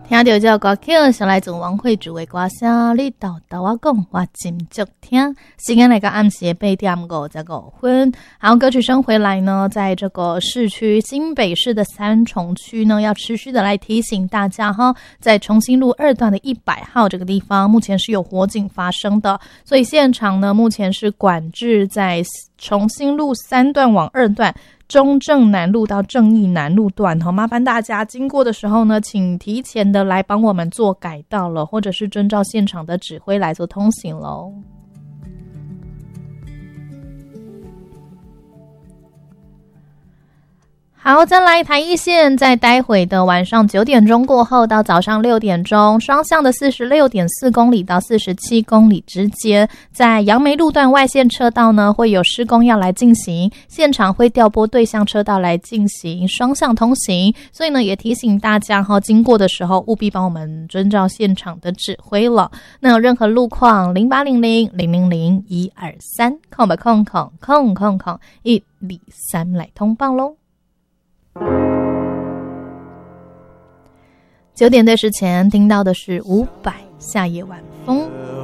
听到这歌曲是来自王慧主的歌声，你豆豆我讲，我真足听。时间来到暗时8点55分。好，歌曲声回来呢，在这个市区新北市的三重区呢，要持续的来提醒大家哈，在重新路2段的100号这个地方，目前是有火警发生的，所以现场呢，目前是管制在重新路3段往2段。中正南路到正义南路段，麻烦大家经过的时候呢，请提前的来帮我们做改道了，或者是遵照现场的指挥来做通行咯。好，再来台一线，在待会的晚上9点钟过后到早上6点钟，双向的46.4公里到47公里之间，在杨梅路段外线车道呢会有施工要来进行，现场会调拨对向车道来进行双向通行，所以呢也提醒大家经过的时候务必帮我们遵照现场的指挥了。那有任何路况0800000123空吧空123来通报咯。9点对时前听到的是伍佰夏夜晚风。